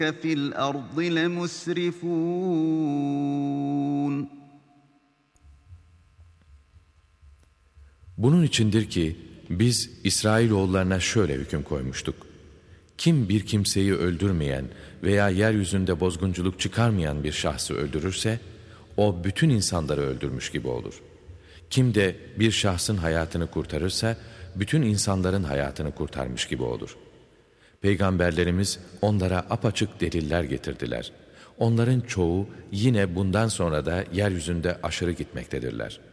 فِي الْأَرْضِ لَمُسْرِفُونَ Bunun içindir ki biz İsrailoğullarına şöyle hüküm koymuştuk. Kim bir kimseyi öldürmeyen veya yeryüzünde bozgunculuk çıkarmayan bir şahsı öldürürse, o bütün insanları öldürmüş gibi olur. Kim de bir şahsın hayatını kurtarırsa, bütün insanların hayatını kurtarmış gibi olur. Peygamberlerimiz onlara apaçık deliller getirdiler. Onların çoğu yine bundan sonra da yeryüzünde aşırı gitmektedirler.